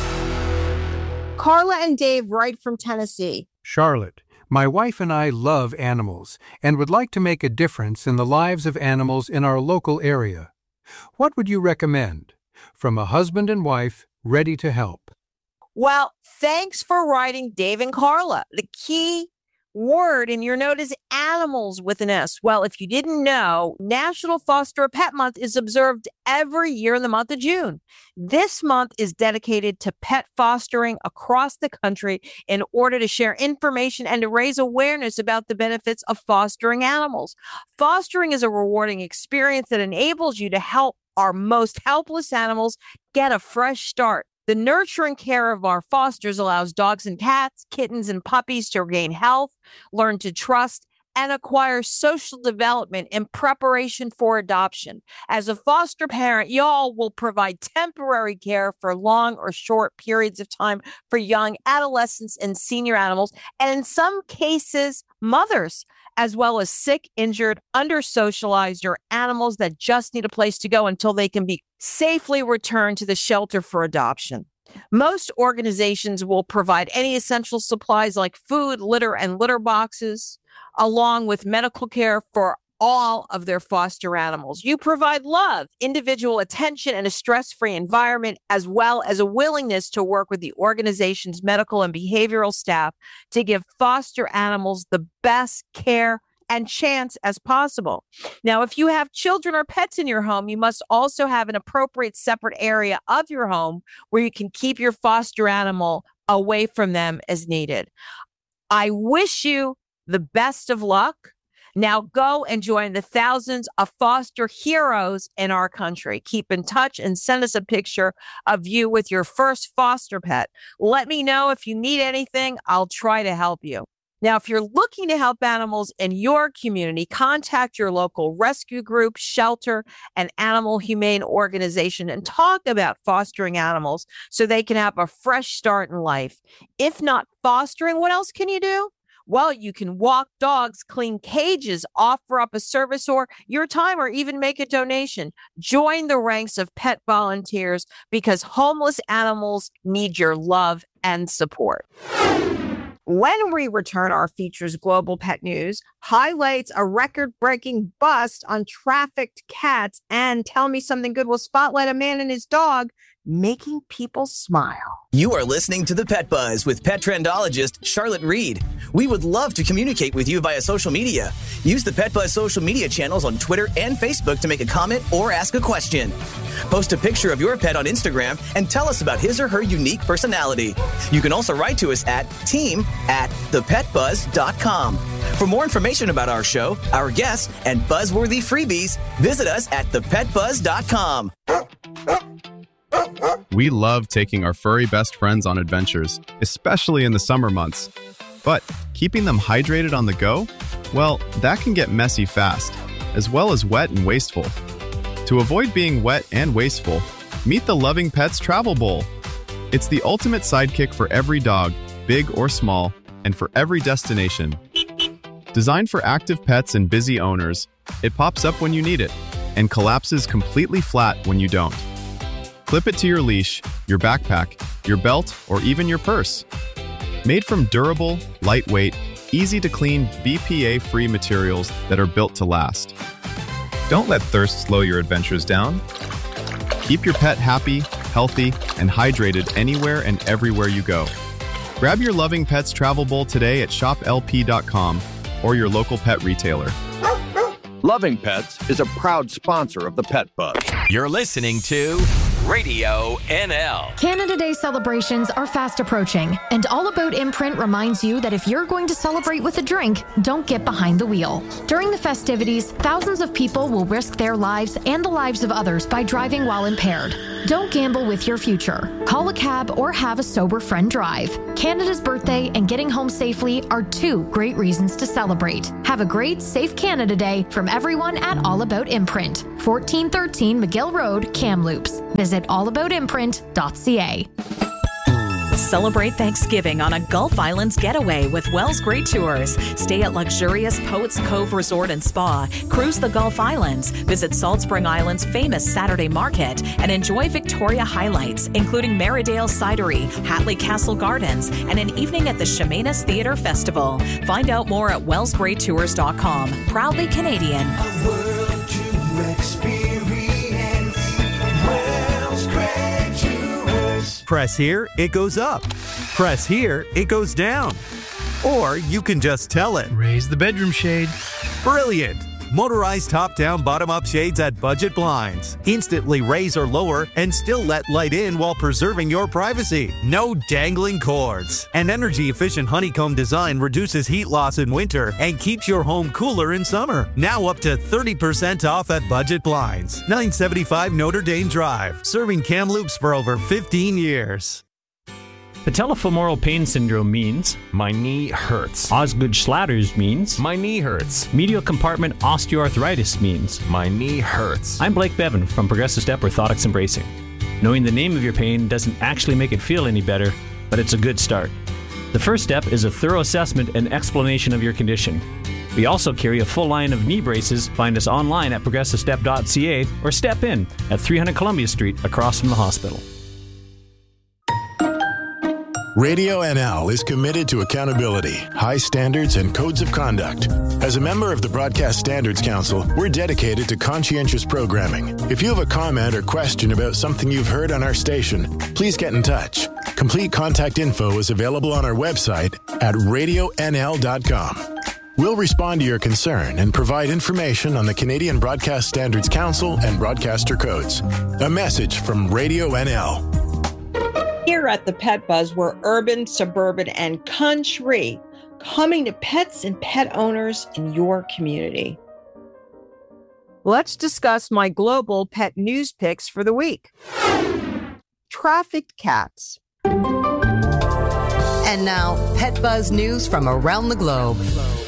Carla and Dave write from Tennessee. Charlotte, my wife and I love animals and would like to make a difference in the lives of animals in our local area. What would you recommend? From a husband and wife ready to help. Well, thanks for writing, Dave and Carla. The key word in your note is animals with an S. Well, if you didn't know, National Foster a Pet Month is observed every year in the month of June. This month is dedicated to pet fostering across the country in order to share information and to raise awareness about the benefits of fostering animals. Fostering is a rewarding experience that enables you to help our most helpless animals get a fresh start. The nurturing care of our fosters allows dogs and cats, kittens and puppies to regain health, learn to trust, and acquire social development in preparation for adoption. As a foster parent, y'all will provide temporary care for long or short periods of time for young adolescents and senior animals, and in some cases, mothers, as well as sick, injured, under-socialized, or animals that just need a place to go until they can be safely returned to the shelter for adoption. Most organizations will provide any essential supplies like food, litter, and litter boxes, along with medical care for all of their foster animals. You provide love, individual attention, and a stress-free environment, as well as a willingness to work with the organization's medical and behavioral staff to give foster animals the best care and chance as possible. Now, if you have children or pets in your home, you must also have an appropriate separate area of your home where you can keep your foster animal away from them as needed. I wish you the best of luck. Now go and join the thousands of foster heroes in our country. Keep in touch and send us a picture of you with your first foster pet. Let me know if you need anything. I'll try to help you. Now, if you're looking to help animals in your community, contact your local rescue group, shelter, and animal humane organization and talk about fostering animals so they can have a fresh start in life. If not fostering, what else can you do? Well, you can walk dogs, clean cages, offer up a service or your time, or even make a donation. Join the ranks of pet volunteers because homeless animals need your love and support. When we return, our features Global Pet News highlights a record-breaking bust on trafficked cats, and Tell Me Something Good will spotlight a man and his dog making people smile. You are listening to The Pet Buzz with pet trendologist Charlotte Reed. We would love to communicate with you via social media. Use the Pet Buzz social media channels on Twitter and Facebook to make a comment or ask a question. Post a picture of your pet on Instagram and tell us about his or her unique personality. You can also write to us at team at the pet buzz dot com. For more information about our show, our guests, and buzzworthy freebies, visit us at the pet buzz dot com. We love taking our furry best friends on adventures, especially in the summer months. But keeping them hydrated on the go? Well, that can get messy fast, as well as wet and wasteful. To avoid being wet and wasteful, meet the Loving Pets Travel Bowl. It's the ultimate sidekick for every dog, big or small, and for every destination. Designed for active pets and busy owners, it pops up when you need it and collapses completely flat when you don't. Clip it to your leash, your backpack, your belt, or even your purse. Made from durable, lightweight, easy-to-clean, B P A-free materials that are built to last. Don't let thirst slow your adventures down. Keep your pet happy, healthy, and hydrated anywhere and everywhere you go. Grab your Loving Pets travel bowl today at shop L P dot com or your local pet retailer. Loving Pets is a proud sponsor of the Pet Buzz. You're listening to Radio N L. Canada Day celebrations are fast approaching, and All About Imprint reminds you that if you're going to celebrate with a drink, don't get behind the wheel. During the festivities, thousands of people will risk their lives and the lives of others by driving while impaired. Don't gamble with your future. Call a cab or have a sober friend drive. Canada's birthday and getting home safely are two great reasons to celebrate. Have a great, safe Canada Day from everyone at All About Imprint, fourteen thirteen McGill Road, Kamloops. Visit all about imprint dot c a. Celebrate Thanksgiving on a Gulf Islands getaway with Wells Great Tours. Stay at luxurious Poets Cove Resort and Spa, cruise the Gulf Islands, visit Salt Spring Island's famous Saturday Market, and enjoy Victoria highlights, including Maridale Cidery, Hatley Castle Gardens, and an evening at the Chemainus Theatre Festival. Find out more at wells great tours dot com. Proudly Canadian. A world to experience. Wells Great Tours. Press here, it goes up. Press here, it goes down. Or you can just tell it. Raise the bedroom shade. Brilliant! Motorized top-down, bottom-up shades at Budget Blinds. Instantly raise or lower and still let light in while preserving your privacy. No dangling cords. An energy-efficient honeycomb design reduces heat loss in winter and keeps your home cooler in summer. Now up to thirty percent off at Budget Blinds. nine seventy-five Notre Dame Drive. Serving Kamloops for over fifteen years. Patellofemoral pain syndrome means my knee hurts. Osgood-Schlatters means my knee hurts. Medial compartment osteoarthritis means my knee hurts. I'm Blake Bevan from Progressive Step Orthotics and Bracing. Knowing the name of your pain doesn't actually make it feel any better, but it's a good start. The first step is a thorough assessment and explanation of your condition. We also carry a full line of knee braces. Find us online at progressive step dot c a or step in at three hundred Columbia Street across from the hospital. Radio N L is committed to accountability, high standards, and codes of conduct. As a member of the Broadcast Standards Council, we're dedicated to conscientious programming. If you have a comment or question about something you've heard on our station, please get in touch. Complete contact info is available on our website at radio n l dot com. We'll respond to your concern and provide information on the Canadian Broadcast Standards Council and broadcaster codes. A message from Radio N L. Here at the Pet Buzz, we're urban, suburban, and country, coming to pets and pet owners in your community. Let's discuss my global pet news picks for the week. Trafficked cats. And now, Pet Buzz news from around the globe.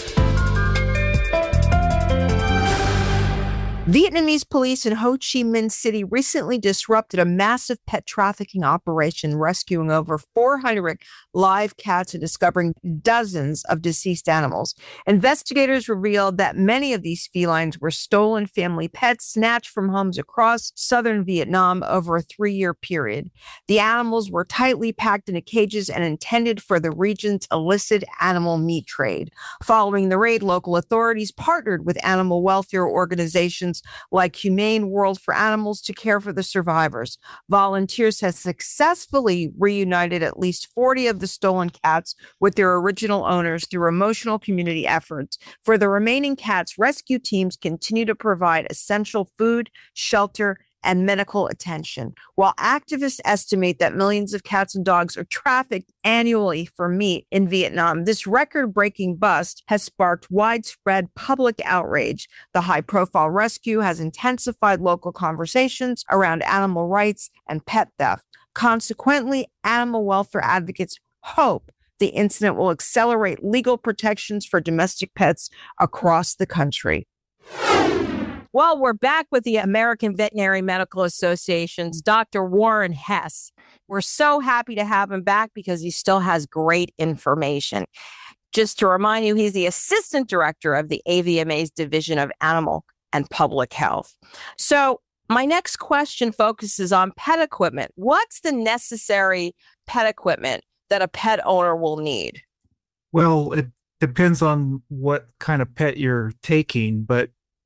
Vietnamese police in Ho Chi Minh City recently disrupted a massive pet trafficking operation, rescuing over four hundred live cats and discovering dozens of deceased animals. Investigators revealed that many of these felines were stolen family pets snatched from homes across southern Vietnam over a three-year period. The animals were tightly packed into cages and intended for the region's illicit animal meat trade. Following the raid, local authorities partnered with animal welfare organizations like Humane World for Animals to care for the survivors. Volunteers have successfully reunited at least forty of the stolen cats with their original owners through emotional community efforts. For the remaining cats, rescue teams continue to provide essential food, shelter, and medical attention. While activists estimate that millions of cats and dogs are trafficked annually for meat in Vietnam, this record-breaking bust has sparked widespread public outrage. The high-profile rescue has intensified local conversations around animal rights and pet theft. Consequently, animal welfare advocates hope the incident will accelerate legal protections for domestic pets across the country. Well, we're back with the American Veterinary Medical Association's Doctor Warren Hess. We're so happy to have him back because he still has great information. Just to remind you, he's the Assistant Director of the A V M A's Division of Animal and Public Health. So my next question focuses on pet equipment. What's the necessary pet equipment that a pet owner will need? Well, it depends on what kind of pet you're taking, but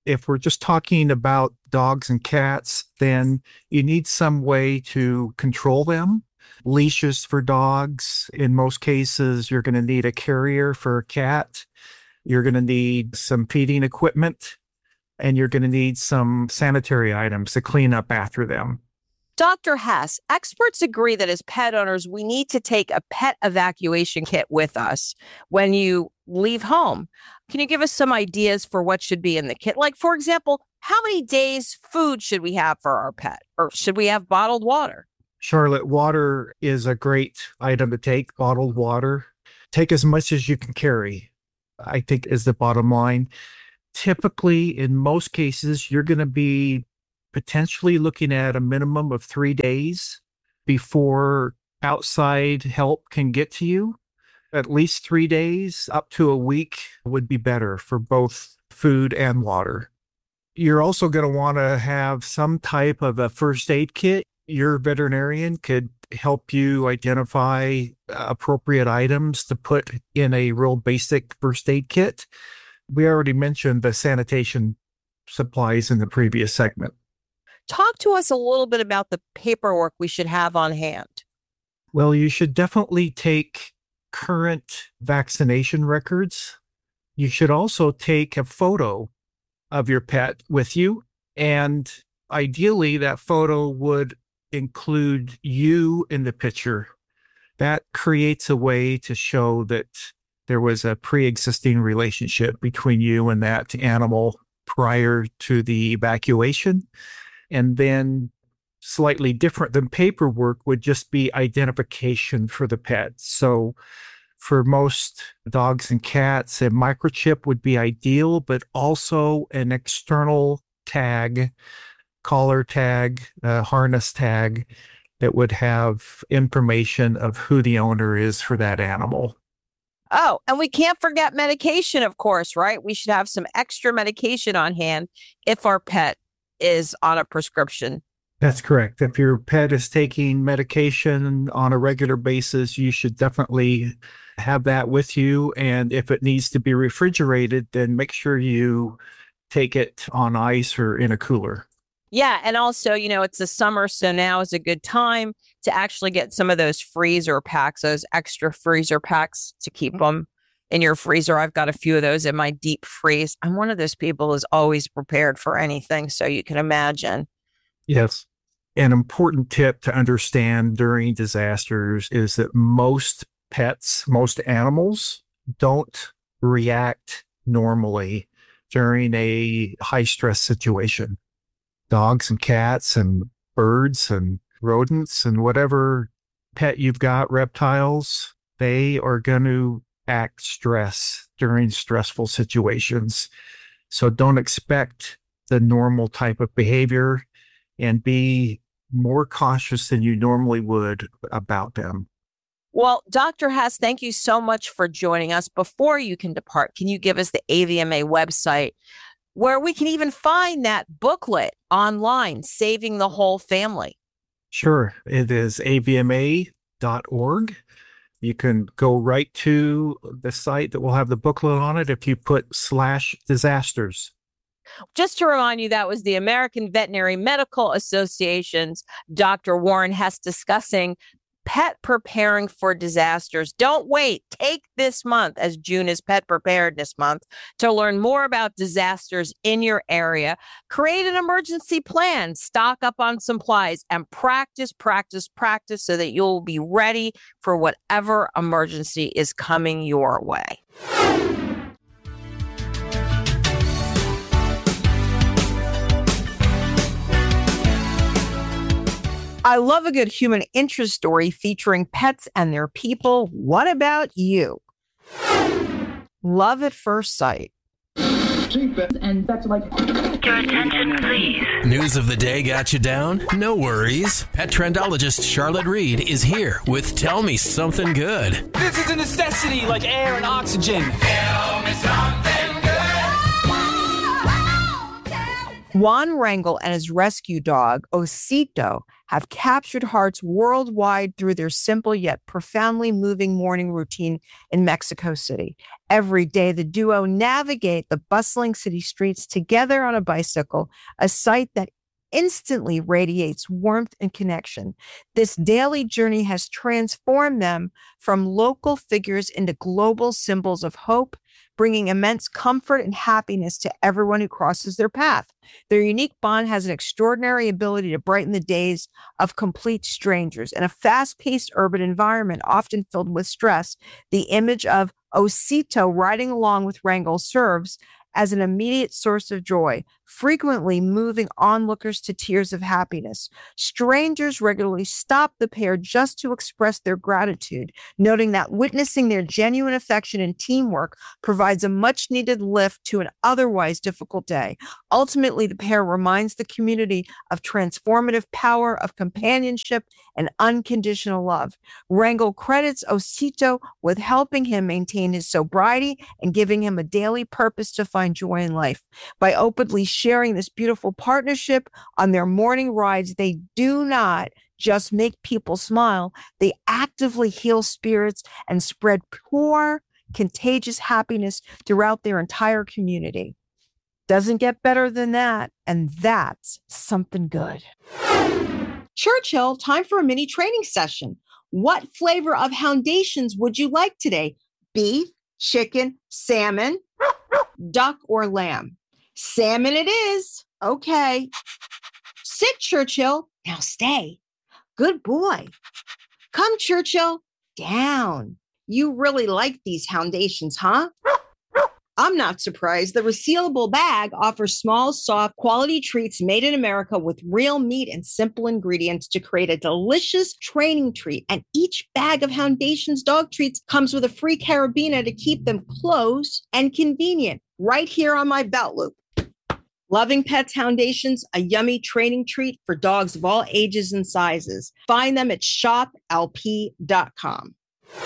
If we're just talking about dogs and cats, then you need some way to control them. Leashes for dogs. In most cases, you're going to need a carrier for a cat. You're going to need some feeding equipment, and you're going to need some sanitary items to clean up after them. Doctor Hess, experts agree that as pet owners, we need to take a pet evacuation kit with us when you leave home. Can you give us some ideas for what should be in the kit? Like, for example, how many days food should we have for our pet? Or should we have bottled water? Charlotte, water is a great item to take, bottled water. Take as much as you can carry, I think, is the bottom line. Typically, in most cases, you're going to be potentially looking at a minimum of three days before outside help can get to you. At least three days, up to a week would be better for both food and water. You're also going to want to have some type of a first aid kit. Your veterinarian could help you identify appropriate items to put in a real basic first aid kit. We already mentioned the sanitation supplies in the previous segment. Talk to us a little bit about the paperwork we should have on hand. Well, you should definitely take current vaccination records. You should also take a photo of your pet with you. And ideally, that photo would include you in the picture. That creates a way to show that there was a pre-existing relationship between you and that animal prior to the evacuation. And then slightly different than paperwork would just be identification for the pet. So for most dogs and cats, a microchip would be ideal, but also an external tag, collar tag, a harness tag that would have information of who the owner is for that animal. Oh, and we can't forget medication, of course, right? We should have some extra medication on hand if our pet is on a prescription. That's correct. If your pet is taking medication on a regular basis, you should definitely have that with you. And if it needs to be refrigerated, then make sure you take it on ice or in a cooler. Yeah. And also, you know, it's the summer, so now is a good time to actually get some of those freezer packs, those extra freezer packs to keep them in your freezer. I've got a few of those in my deep freeze. I'm one of those people who's always prepared for anything, so you can imagine. Yes. An important tip to understand during disasters is that most pets, most animals don't react normally during a high stress situation. Dogs and cats and birds and rodents and whatever pet you've got, reptiles, they are going to act stress during stressful situations. So don't expect the normal type of behavior and be more cautious than you normally would about them. Well, Doctor Hess, thank you so much for joining us. Before you can depart, can you give us the A V M A website where we can even find that booklet online, Saving the Whole Family? Sure. It is A V M A dot org. You can go right to the site that will have the booklet on it if you put slash disasters. Just to remind you, that was the American Veterinary Medical Association's Doctor Warren Hess discussing pet preparing for disasters. Don't wait. Take this month, as June is Pet Preparedness Month, to learn more about disasters in your area. Create an emergency plan, stock up on supplies, and practice, practice, practice so that you'll be ready for whatever emergency is coming your way. I love a good human interest story featuring pets and their people. What about you? Love at first sight. And that's like... Your attention, please. News of the day got you down? No worries. Pet trendologist Charlotte Reed is here with Tell Me Something Good. This is a necessity like air and oxygen. Tell me something good. Juan Rangel and his rescue dog, Osito, have captured hearts worldwide through their simple yet profoundly moving morning routine in Mexico City. Every day, the duo navigate the bustling city streets together on a bicycle, a sight that instantly radiates warmth and connection. This daily journey has transformed them from local figures into global symbols of hope, bringing immense comfort and happiness to everyone who crosses their path. Their unique bond has an extraordinary ability to brighten the days of complete strangers. In a fast-paced urban environment often filled with stress, the image of Osito riding along with Wrangel serves as an immediate source of joy, frequently moving onlookers to tears of happiness. Strangers regularly stop the pair just to express their gratitude, noting that witnessing their genuine affection and teamwork provides a much-needed lift to an otherwise difficult day. Ultimately, the pair reminds the community of transformative power of companionship and unconditional love. Wrangel credits Osito with helping him maintain his sobriety and giving him a daily purpose to find joy in life. By openly sharing this beautiful partnership on their morning rides, they do not just make people smile, they actively heal spirits and spread pure, contagious happiness throughout their entire community. Doesn't get better than that, and that's something good. Churchill, time for a mini training session. What flavor of Houndations would you like today? Beef, chicken, salmon, duck, or lamb? Salmon it is. Okay. Sit, Churchill. Now stay. Good boy. Come, Churchill. Down. You really like these Houndations, huh? I'm not surprised. The resealable bag offers small, soft, quality treats made in America with real meat and simple ingredients to create a delicious training treat. And each bag of Houndations dog treats comes with a free carabiner to keep them close and convenient right here on my belt loop. Loving Pets Houndations, a yummy training treat for dogs of all ages and sizes. Find them at shop L P dot com.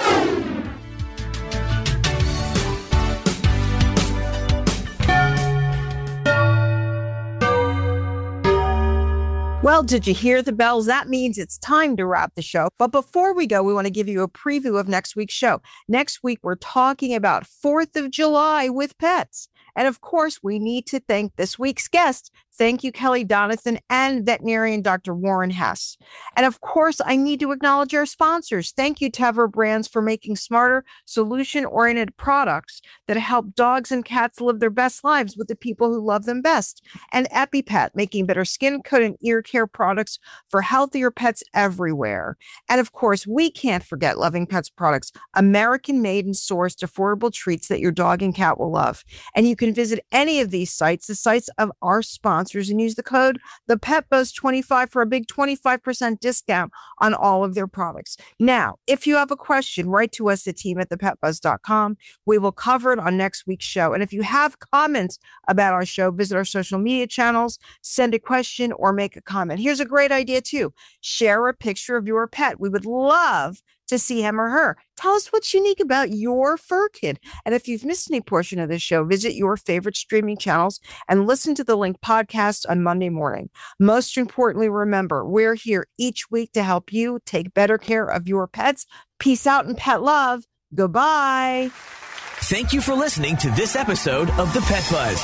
Well, did you hear the bells? That means it's time to wrap the show. But before we go, we want to give you a preview of next week's show. Next week, we're talking about fourth of July with pets. And of course, we need to thank this week's guest. Thank you, Kelly Donathan and veterinarian Doctor Warren Hess. And of course, I need to acknowledge our sponsors. Thank you, Tevra Brands, for making smarter, solution-oriented products that help dogs and cats live their best lives with the people who love them best. And EpiPet, making better skin, coat, and ear care products for healthier pets everywhere. And of course, we can't forget Loving Pets products, American-made and sourced affordable treats that your dog and cat will love. And you can visit any of these sites, the sites of our sponsors, and use the code the Pet Buzz twenty-five for a big twenty-five percent discount on all of their products. Now, if you have a question, write to us at team at the pet buzz dot com. We will cover it on next week's show. And if you have comments about our show, visit our social media channels, send a question, or make a comment. Here's a great idea too. Share a picture of your pet. We would love to see him or her. Tell us what's unique about your fur kid. And if you've missed any portion of this show, visit your favorite streaming channels and listen to the Link podcast on Monday morning. Most importantly, remember, we're here each week to help you take better care of your pets. Peace out and pet love. Goodbye. Thank you for listening to this episode of The Pet Buzz.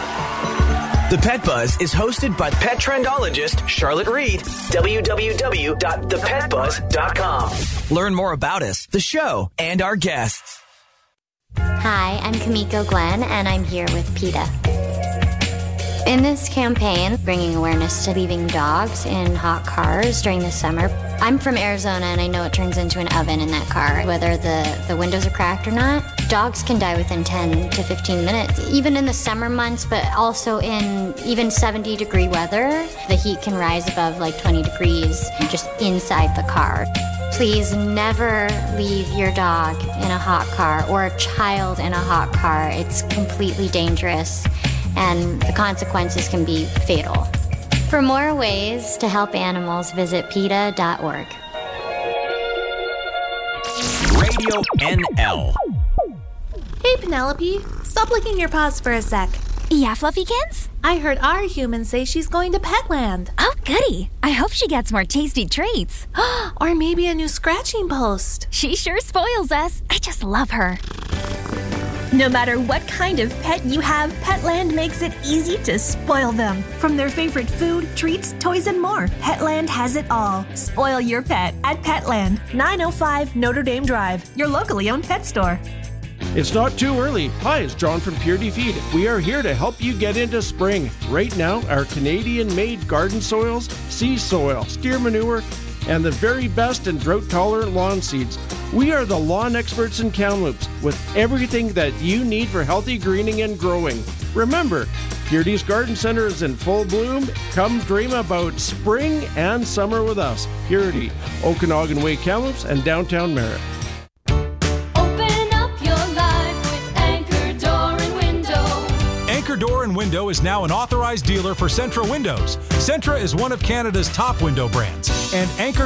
The Pet Buzz is hosted by pet trendologist Charlotte Reed. w w w dot the pet buzz dot com. Learn more about us, the show, and our guests. Hi, I'm Kamiko Glenn, and I'm here with PETA. In this campaign, bringing awareness to leaving dogs in hot cars during the summer, I'm from Arizona, and I know it turns into an oven in that car, whether the, the windows are cracked or not. Dogs can die within ten to fifteen minutes, even in the summer months, but also in even seventy degree weather. The heat can rise above like twenty degrees just inside the car. Please never leave your dog in a hot car or a child in a hot car. It's completely dangerous, and the consequences can be fatal. For more ways to help animals, visit PETA dot org. Radio N L. Hey, Penelope. Stop licking your paws for a sec. Yeah, Fluffykins? I heard our human say she's going to Petland. Oh, goody. I hope she gets more tasty treats. Or maybe a new scratching post. She sure spoils us. I just love her. No matter what kind of pet you have, Petland makes it easy to spoil them. From their favorite food, treats, toys, and more, Petland has it all. Spoil your pet at Petland, nine oh five Notre Dame Drive, your locally owned pet store. It's not too early. Hi, it's John from Purity Feed. We are here to help you get into spring. Right now, our Canadian-made garden soils, sea soil, steer manure, and the very best in drought-tolerant lawn seeds. We are the lawn experts in Kamloops with everything that you need for healthy greening and growing. Remember, Purity's Garden Center is in full bloom. Come dream about spring and summer with us. Purity, Okanagan Way, Kamloops, and downtown Merritt. Anchor Door and Window is now an authorized dealer for Centra Windows. Centra is one of Canada's top window brands, and Anchor